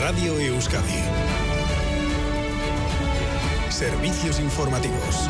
Radio Euskadi. Servicios informativos.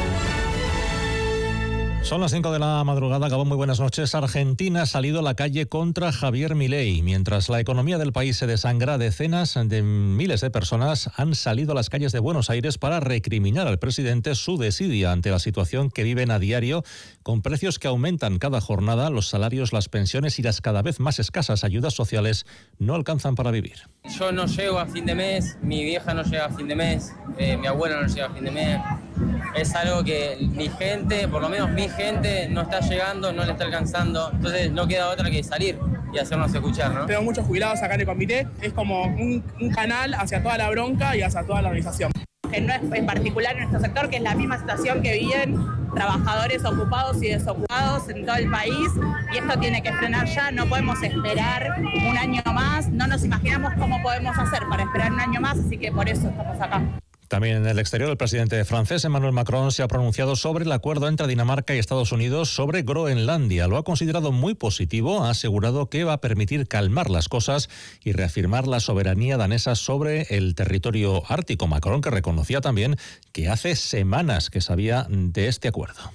Son las 5 de la madrugada, Gabón, muy buenas noches. Argentina ha salido a la calle contra Javier Milei. Mientras la economía del país se desangra, decenas de miles de personas han salido a las calles de Buenos Aires para recriminar al presidente su desidia ante la situación que viven a diario, con precios que aumentan cada jornada, los salarios, las pensiones y las cada vez más escasas ayudas sociales no alcanzan para vivir. Yo no llego a fin de mes, mi vieja no llega a fin de mes, mi abuelo no llega a fin de mes. Es algo que mi gente, por lo menos mi gente, no está llegando, no le está alcanzando. Entonces no queda otra que salir y hacernos escuchar, ¿no? Tengo muchos jubilados acá en el comité. Es como un canal hacia toda la bronca y hacia toda la organización. Que no es en particular en nuestro sector, que es la misma situación que viven trabajadores ocupados y desocupados en todo el país, y esto tiene que frenar ya. No podemos esperar un año más, no nos imaginamos cómo podemos hacer para esperar un año más, así que por eso estamos acá. También en el exterior, el presidente francés Emmanuel Macron se ha pronunciado sobre el acuerdo entre Dinamarca y Estados Unidos sobre Groenlandia. Lo ha considerado muy positivo, ha asegurado que va a permitir calmar las cosas y reafirmar la soberanía danesa sobre el territorio ártico. Macron, que reconocía también que hace semanas que sabía de este acuerdo.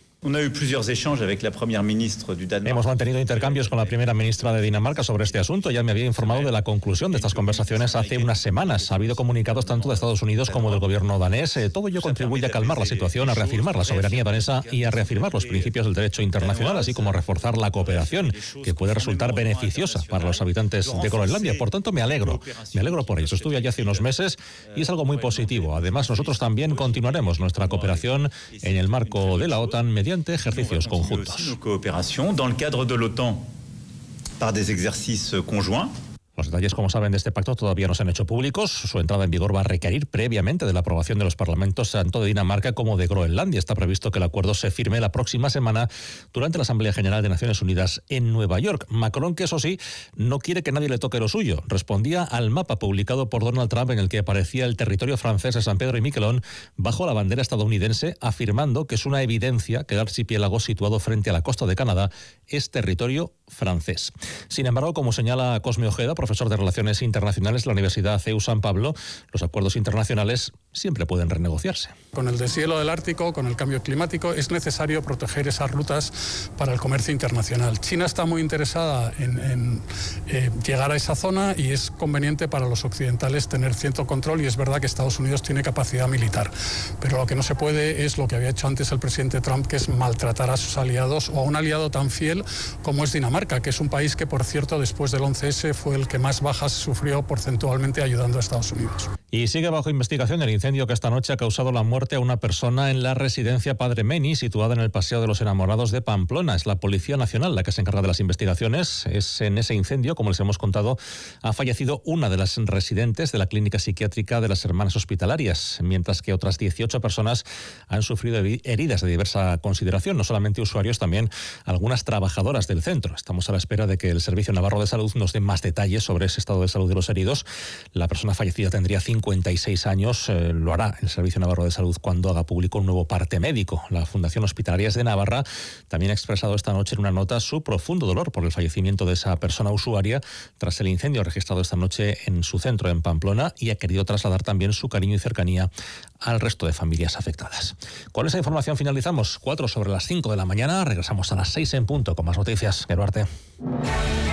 Hemos mantenido intercambios con la primera ministra de Dinamarca sobre este asunto. Ya me había informado de la conclusión de estas conversaciones hace unas semanas. Ha habido comunicados tanto de Estados Unidos como del gobierno danés. Todo ello contribuye a calmar la situación, a reafirmar la soberanía danesa y a reafirmar los principios del derecho internacional, así como a reforzar la cooperación, que puede resultar beneficiosa para los habitantes de Groenlandia. Por tanto, me alegro por ello. Estuve allí hace unos meses y es algo muy positivo. Además, nosotros también continuaremos nuestra cooperación en el marco de la OTAN mediante ejercicios conjuntos. Los detalles, como saben, de este pacto todavía no se han hecho públicos. Su entrada en vigor va a requerir previamente de la aprobación de los parlamentos tanto de Dinamarca como de Groenlandia. Está previsto que el acuerdo se firme la próxima semana durante la Asamblea General de Naciones Unidas en Nueva York. Macron, que eso sí, no quiere que nadie le toque lo suyo. Respondía al mapa publicado por Donald Trump en el que aparecía el territorio francés de San Pedro y Miquelón bajo la bandera estadounidense, afirmando que es una evidencia que el archipiélago situado frente a la costa de Canadá es territorio francés. Sin embargo, como señala Cosme Ojeda, profesor de Relaciones Internacionales de la Universidad CEU San Pablo, los acuerdos internacionales siempre pueden renegociarse. Con el deshielo del Ártico, con el cambio climático, es necesario proteger esas rutas para el comercio internacional. China está muy interesada en llegar a esa zona y es conveniente para los occidentales tener cierto control, y es verdad que Estados Unidos tiene capacidad militar. Pero lo que no se puede es lo que había hecho antes el presidente Trump, que es maltratar a sus aliados o a un aliado tan fiel como es Dinamarca, que es un país que, por cierto, después del 11S fue el que más bajas sufrió porcentualmente ayudando a Estados Unidos. Y sigue bajo investigación el incendio que esta noche ha causado la muerte a una persona en la residencia Padre Meni, situada en el Paseo de los Enamorados de Pamplona. Es la Policía Nacional la que se encarga de las investigaciones. En ese incendio, como les hemos contado, ha fallecido una de las residentes de la clínica psiquiátrica de las Hermanas Hospitalarias, mientras que otras 18 personas han sufrido heridas de diversa consideración, no solamente usuarios, también algunas trabajadoras del centro. Estamos a la espera de que el Servicio Navarro de Salud nos dé más detalles sobre ese estado de salud de los heridos. La persona fallecida tendría 56 años. Lo hará el Servicio Navarro de Salud cuando haga público un nuevo parte médico. La Fundación Hospitalarias de Navarra también ha expresado esta noche en una nota su profundo dolor por el fallecimiento de esa persona usuaria tras el incendio registrado esta noche en su centro en Pamplona, y ha querido trasladar también su cariño y cercanía al resto de familias afectadas. Con esa información finalizamos. 4 sobre las 5 de la mañana. Regresamos a las 6 en punto con más noticias. Eduardo.